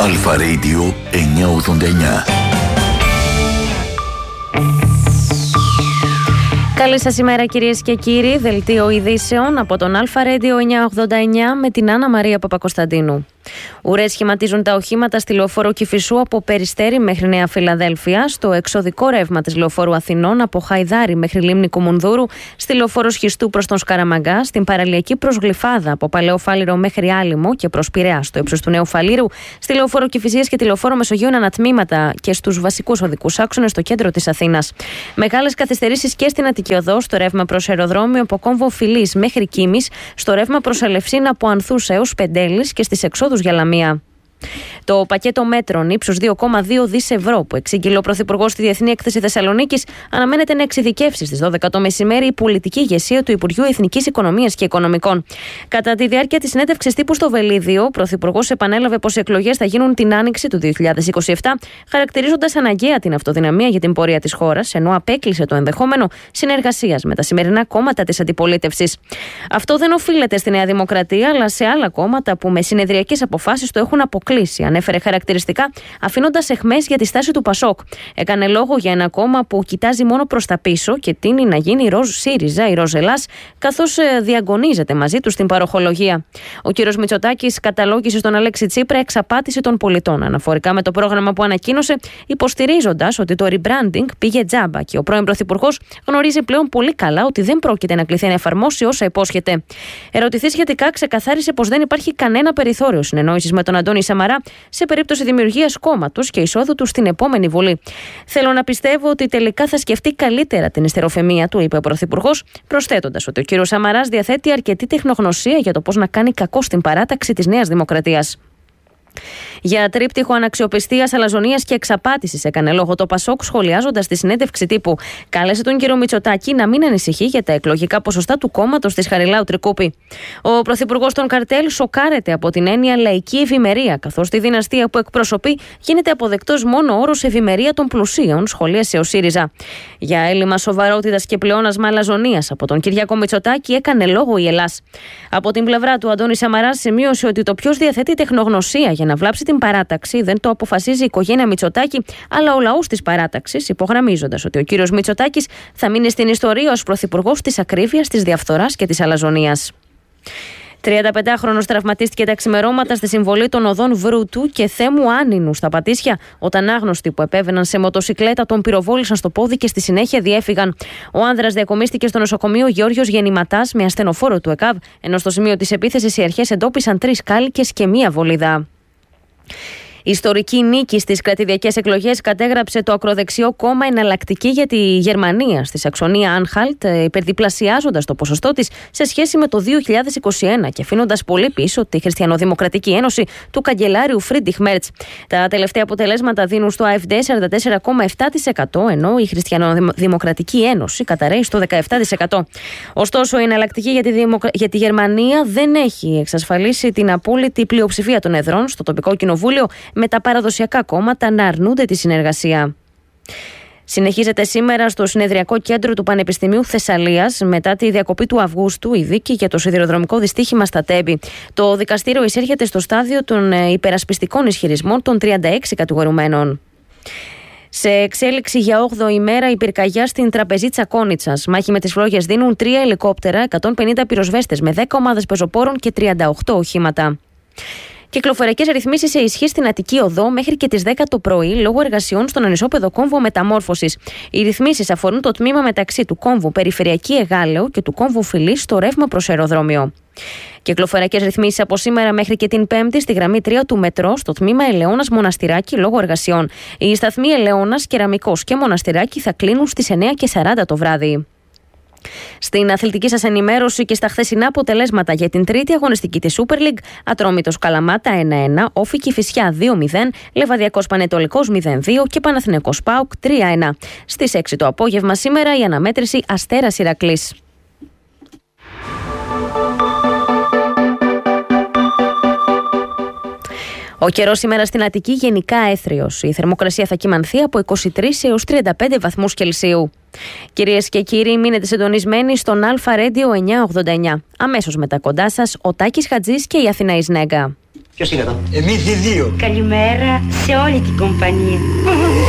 Αλφα Radio 989. Καλή σας ημέρα κυρίες και κύριοι, δελτίο ειδήσεων από τον Αλφα Radio 989 με την Άννα Μαρία Παπακοσταντίνου. Ουρές σχηματίζουν τα οχήματα στη λεωφόρο Κηφισού από Περιστέρι μέχρι Νέα Φιλαδέλφια, στο εξωδικό ρεύμα της λεωφόρου Αθηνών από Χαϊδάρι μέχρι Λίμνη Κουμουνδούρου, στη λεωφόρο Σχιστού προς τον Σκαραμαγκά, στην παραλιακή προς Γλυφάδα από Παλαιό Φάληρο μέχρι Άλυμο και προς Πειραιά στο ύψος του Νέου Φαλήρου, στη λεωφόρο Κηφισίας και τη λεωφόρο Μεσογείων ανατμήματα και στους βασικούς οδικούς άξονες στο κέντρο της Αθήνας. Μεγάλες καθυστερήσεις και στην Αττική Οδό, στο ρεύμα προς αεροδρόμιο από Κόμβο Φιλής μέχρι Κίμης, στο ρεύμα προς Ελευσίνα από Ανθούς έως Πεντέλης και στις εξόδους για Λαμία. Το πακέτο μέτρων ύψους 2,2 δις ευρώ που εξήγηλε ο Πρωθυπουργός στη Διεθνή Έκθεση Θεσσαλονίκης αναμένεται να εξειδικεύσει στις 12 το μεσημέρι η πολιτική ηγεσία του Υπουργείου Εθνικής Οικονομίας και Οικονομικών. Κατά τη διάρκεια της συνέντευξης τύπου στο Βελίδιο, ο Πρωθυπουργός επανέλαβε πως οι εκλογές θα γίνουν την άνοιξη του 2027, χαρακτηρίζοντας αναγκαία την αυτοδυναμία για την πορεία της χώρας, ενώ απέκλεισε το ενδεχόμενο συνεργασίας με τα σημερινά κόμματα της αντιπολίτευσης. Αυτό δεν οφείλεται στη Νέα Δημοκρατία, αλλά σε άλλα κόμματα που με συνεδριακές αποφάσεις το έχουν αποκλείσει. Ανέφερε χαρακτηριστικά, αφήνοντας αιχμές για τη στάση του Πασόκ. Έκανε λόγο για ένα κόμμα που κοιτάζει μόνο προς τα πίσω και τείνει να γίνει ροζ ΣΥΡΙΖΑ ή ροζ Ελλάς, καθώς διαγωνίζεται μαζί του στην παροχολογία. Ο κ. Μητσοτάκης καταλόγησε στον Αλέξη Τσίπρα εξαπάτηση των πολιτών αναφορικά με το πρόγραμμα που ανακοίνωσε, υποστηρίζοντας ότι το rebranding πήγε τζάμπα και ο πρώην Πρωθυπουργός γνωρίζει πλέον πολύ καλά ότι δεν πρόκειται να κληθεί να εφαρμόσει όσα υπόσχεται. Ερωτηθεί σχετικά, ξεκαθάρισε πως δεν υπάρχει κανένα περιθώριο συνεννόησης με τον Αντώνη Σαμαρά σε περίπτωση δημιουργίας κόμματος και εισόδου του στην επόμενη Βουλή. Θέλω να πιστεύω ότι τελικά θα σκεφτεί καλύτερα την ιστεροφημία του, είπε ο Πρωθυπουργός, προσθέτοντας ότι ο κ. Σαμαράς διαθέτει αρκετή τεχνογνωσία για το πώς να κάνει κακό στην παράταξη της Νέας Δημοκρατίας. Για τρίπτυχο αναξιοπιστίας, αλαζονίας και εξαπάτησης έκανε λόγο το Πασόκ, σχολιάζοντας τη συνέντευξη τύπου. Κάλεσε τον κύριο Μητσοτάκη να μην ανησυχεί για τα εκλογικά ποσοστά του κόμματος της Χαριλάου Τρικούπη. Ο πρωθυπουργός των καρτέλ σοκάρεται από την έννοια λαϊκή ευημερία, καθώς στη δυναστεία που εκπροσωπεί γίνεται αποδεκτός μόνο ο όρος ευημερία των πλουσίων, σχολίασε ο ΣΥΡΙΖΑ. Για έλλειμμα σοβαρότητας και πλεόνασμα αλαζονίας από τον Κυριάκο Μητσοτάκη έκανε λόγο η Ελλάς. Από την πλευρά του, Αντώνης Σαμαράς σημείωσε ότι το ποιος διαθέτει τεχνογνωσία για να βλάψει την παράταξη δεν το αποφασίζει η οικογένεια Μητσοτάκη, αλλά ο λαός της παράταξης, υπογραμμίζοντας ότι ο κύριος Μητσοτάκης θα μείνει στην ιστορία ως πρωθυπουργός της ακρίβειας, της διαφθοράς και της αλαζονίας. 35χρονος τραυματίστηκε τα ξημερώματα στη συμβολή των οδών Βρούτου και Θέμου Άνινου στα Πατήσια, όταν άγνωστοι που επέβαιναν σε μοτοσικλέτα τον πυροβόλησαν στο πόδι και στη συνέχεια διέφυγαν. Ο άνδρας διακομίστηκε στο νοσοκομείο Γεώργιος Γεννηματάς με ασθενοφόρο του ΕΚΑΒ, ενώ στο σημείο της επίθεσης οι αρχές εντόπισαν 3 κάλικες και 1 βολίδα. Η ιστορική νίκη στις κρατηδιακές εκλογές κατέγραψε το ακροδεξιό κόμμα Εναλλακτική για τη Γερμανία στη Σαξονία Άνχαλτ, υπερδιπλασιάζοντας το ποσοστό της σε σχέση με το 2021 και αφήνοντας πολύ πίσω τη Χριστιανοδημοκρατική Ένωση του καγκελάριου Φρίντριχ Μέρτς. Τα τελευταία αποτελέσματα δίνουν στο AfD 44,7%, ενώ η Χριστιανοδημοκρατική Ένωση καταραίει στο 17%. Ωστόσο, η Εναλλακτική για τη Γερμανία δεν έχει εξασφαλίσει την απόλυτη πλειοψηφία των εδρών στο τοπικό κοινοβούλιο, με τα παραδοσιακά κόμματα να αρνούνται τη συνεργασία. Συνεχίζεται σήμερα στο συνεδριακό κέντρο του Πανεπιστημίου Θεσσαλίας, μετά τη διακοπή του Αυγούστου, η δίκη για το σιδηροδρομικό δυστύχημα στα Τέμπη. Το δικαστήριο εισέρχεται στο στάδιο των υπερασπιστικών ισχυρισμών των 36 κατηγορουμένων. Σε εξέλιξη για 8η μέρα η πυρκαγιά στην Τραπεζίτσα Κόνιτσας. Μάχη με τις φλόγες δίνουν 3 ελικόπτερα, 150 πυροσβέστες με 10 ομάδες πεζοπόρων και 38 οχήματα. Κυκλοφοριακές ρυθμίσεις σε ισχύ στην Αττική Οδό μέχρι και τις 10 το πρωί λόγω εργασιών στον ανισόπεδο κόμβο μεταμόρφωσης. Οι ρυθμίσεις αφορούν το τμήμα μεταξύ του κόμβου Περιφερειακή Εγάλεο και του κόμβου Φιλής στο ρεύμα προς αεροδρόμιο. Κυκλοφοριακές ρυθμίσεις από σήμερα μέχρι και την Πέμπτη στη γραμμή 3 του μετρό στο τμήμα Ελαιώνας Μοναστηράκι λόγω εργασιών. Οι σταθμοί Ελαιώνας, Κεραμικός και Μοναστηράκι θα κλείνουν στις 9:40 το βράδυ. Στην αθλητική σας ενημέρωση και στα χθεσινά αποτελέσματα για την τρίτη αγωνιστική της Super League, Ατρόμητος Καλαμάτα 1-1, Όφη Κηφισιά 2-0, Λεβαδιακός Πανετολικός 0-2 και Παναθηναϊκός ΠΑΟΚ 3-1. Στις 6 το απόγευμα σήμερα η αναμέτρηση Αστέρας Ηρακλής. Ο καιρός σήμερα στην Αττική γενικά έθριος. Η θερμοκρασία θα κυμανθεί από 23 έως 35 βαθμούς Κελσίου. Κυρίες και κύριοι, μείνετε συντονισμένοι στον Αλφα Radio 989. Αμέσως μετά κοντά σας ο Τάκης Χατζής και η Αθηναής Νέγκα. Ποιος είναι εδώ? Εμείς οι δύο. Καλημέρα σε όλη την κομπανία.